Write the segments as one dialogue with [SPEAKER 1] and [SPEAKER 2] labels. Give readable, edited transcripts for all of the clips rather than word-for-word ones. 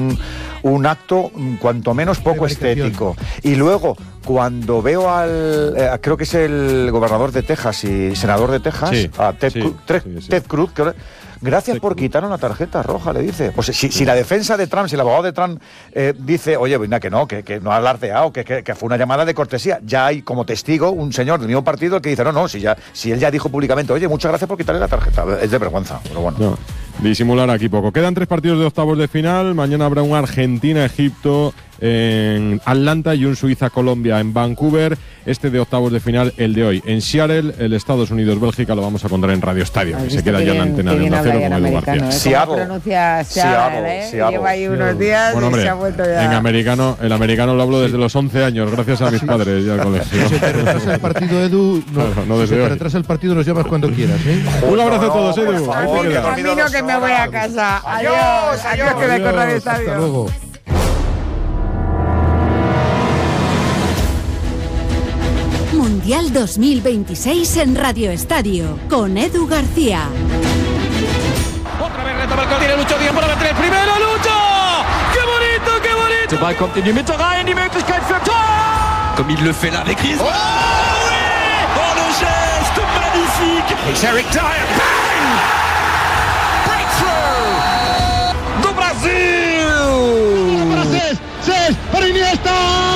[SPEAKER 1] un acto cuanto menos poco estético. Y luego, cuando veo creo que es el gobernador de Texas y senador de Texas, Ted Cruz, que gracias por quitarnos la tarjeta roja, le dice. Pues si la defensa de Trump, si el abogado de Trump dice, oye, venga, que no ha alardeado, que fue una llamada de cortesía, ya hay como testigo un señor del mismo partido que dice, si él ya dijo públicamente, oye, muchas gracias por quitarle la tarjeta. Es de vergüenza, pero bueno.
[SPEAKER 2] No, disimular aquí poco. Quedan 3 partidos de octavos de final. Mañana habrá un Argentina-Egipto en Atlanta y un Suiza-Colombia en Vancouver. Este de octavos de final, el de hoy en Seattle, el Estados Unidos-Bélgica, lo vamos a contar en Radio Estadio, que se queda ya en la antena de Onda Cero con Edu García.
[SPEAKER 3] Seattle. Pronuncia Seattle. Lleva ahí unos días y se ha vuelto ya.
[SPEAKER 2] El americano lo hablo desde los 11 años, gracias a mis padres ya al colegio.
[SPEAKER 4] Si te retrasa el partido, Edu, si te retrasa el partido, nos llamas cuando quieras, ¿eh?
[SPEAKER 2] Un abrazo a todos, Edu.
[SPEAKER 3] Camino que me voy a casa. Adiós, que me con Radio Estadio.
[SPEAKER 4] Hasta luego.
[SPEAKER 5] Mundial 2026 en Radio Estadio, con Edu García.
[SPEAKER 6] Otra vez retoma el tiene Lucho Díaz para meter el primero, Lucho! ¡Qué bonito, qué bonito!
[SPEAKER 7] Der Ball kommt in die Mitte rein, die Möglichkeit für Tor!
[SPEAKER 6] Comme il le fait là avec Griezmann.
[SPEAKER 7] Oh oui! Oh le geste magnifique!
[SPEAKER 6] It's Eric Dyer, bang! Breakthrough! Do Brasil!
[SPEAKER 4] Para Cés, para Iniesta.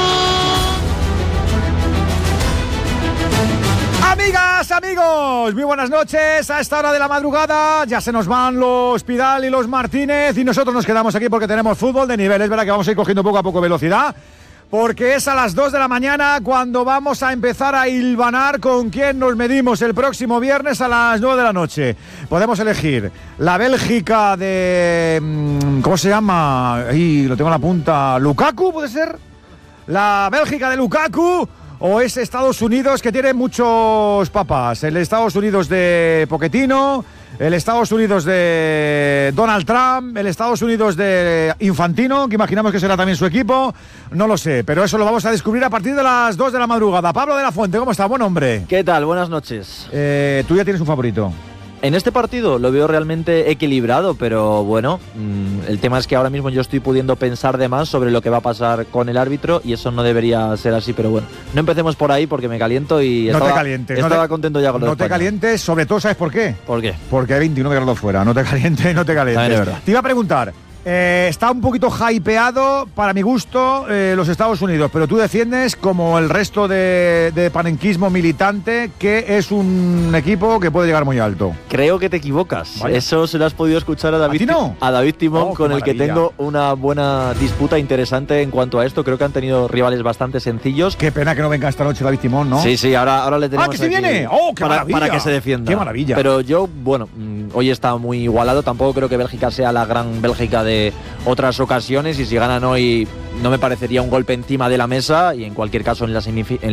[SPEAKER 1] Amigas, amigos, muy buenas noches. A esta hora de la madrugada ya se nos van los Pidal y los Martínez y nosotros nos quedamos aquí porque tenemos fútbol de nivel. Es verdad que vamos a ir cogiendo poco a poco velocidad, porque es a las 2 de la mañana cuando vamos a empezar a hilvanar con quién nos medimos el próximo viernes a las 9 de la noche. Podemos elegir la Bélgica de... ¿cómo se llama? Ahí lo tengo en la punta. ¿Lukaku puede ser? La Bélgica de Lukaku... ¿O es Estados Unidos, que tiene muchos papas? El Estados Unidos de Pochettino, el Estados Unidos de Donald Trump, el Estados Unidos de Infantino, que imaginamos que será también su equipo. No lo sé, pero eso lo vamos a descubrir a partir de las 2 de la madrugada. Pablo de la Fuente, ¿cómo está? Buen hombre.
[SPEAKER 8] ¿Qué tal? Buenas noches.
[SPEAKER 1] Tú ya tienes un favorito.
[SPEAKER 8] En este partido lo veo realmente equilibrado, pero bueno, el tema es que ahora mismo yo estoy pudiendo pensar de más sobre lo que va a pasar con el árbitro y eso no debería ser así, pero bueno, no empecemos por ahí porque me caliento y estaba contento ya con lo de España.
[SPEAKER 1] No te calientes, sobre todo, ¿sabes por qué?
[SPEAKER 8] ¿Por qué?
[SPEAKER 1] Porque hay 21 grados fuera, no te calientes. Te iba a preguntar, está un poquito hypeado, para mi gusto, los Estados Unidos, pero tú defiendes, como el resto de panenquismo militante, que es un equipo que puede llegar muy alto.
[SPEAKER 8] Creo que te equivocas. Vale. Eso se lo has podido escuchar a David, a David Timón, con el que tengo una buena disputa interesante en cuanto a esto. Creo que han tenido rivales bastante sencillos.
[SPEAKER 1] Qué pena que no venga esta noche David Timón, ¿no?
[SPEAKER 8] Sí, ahora le tenemos
[SPEAKER 1] que sí viene. ¡Oh, qué maravilla!
[SPEAKER 8] Para que se defienda.
[SPEAKER 1] ¡Qué maravilla!
[SPEAKER 8] Pero yo, bueno, hoy está muy igualado. Tampoco creo que Bélgica sea la gran Bélgica de otras ocasiones, y si ganan hoy no me parecería un golpe encima de la mesa, y en cualquier caso en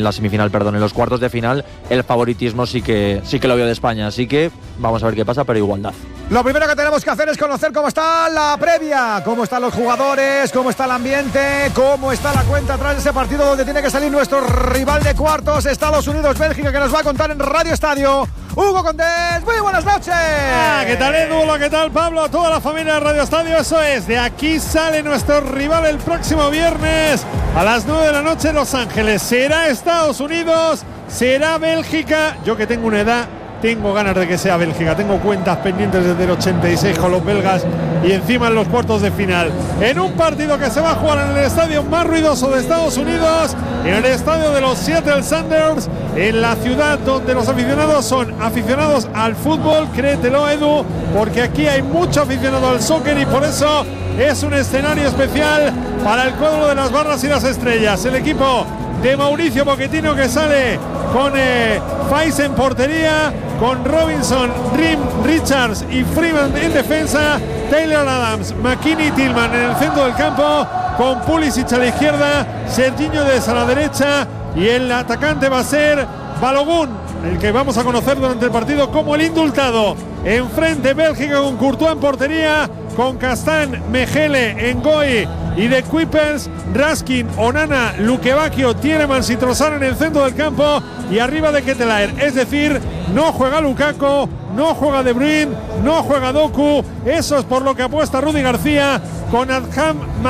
[SPEAKER 8] los cuartos de final el favoritismo sí que lo veo de España, así que vamos a ver qué pasa, pero igualdad.
[SPEAKER 1] Lo primero que tenemos que hacer es conocer cómo está la previa, cómo están los jugadores, cómo está el ambiente, cómo está la cuenta atrás de ese partido donde tiene que salir nuestro rival de cuartos, Estados Unidos-Bélgica, que nos va a contar en Radio Estadio Hugo Condés. Muy buenas noches.
[SPEAKER 9] ¿Qué tal, Edu? ¿Qué tal, Pablo? Toda la familia de Radio Estadio. Eso es, de aquí sale nuestro rival el próximo viernes a las 9 de la noche en Los Ángeles. Será Estados Unidos, será Bélgica. Yo, que tengo una edad, tengo ganas de que sea Bélgica. Tengo cuentas pendientes desde el 86 con los belgas y encima en los cuartos de final. En un partido que se va a jugar en el estadio más ruidoso de Estados Unidos, en el estadio de los Seattle Sounders, en la ciudad donde los aficionados son aficionados al fútbol, créetelo, Edu, porque aquí hay mucho aficionado al soccer y por eso es un escenario especial para el cuadro de las barras y las estrellas. El equipo de Mauricio Pochettino, que sale con Faiz en portería, con Robinson, Rim, Richards y Freeman en defensa, Taylor Adams, McKinney y Tillman en el centro del campo, con Pulisic a la izquierda, Serginho Dest a la derecha, y el atacante va a ser Balogun, el que vamos a conocer durante el partido como el indultado. Enfrente Bélgica con Courtois en portería, con Castan, Mejele, Ngoy y de Kuipers, Raskin, Onana, Lukebakio, Tielemans y Trossard en el centro del campo, y arriba de Ketelaere. Es decir, no juega Lukaku, no juega De Bruyne, no juega Doku. Eso es por lo que apuesta Rudy García, con Adham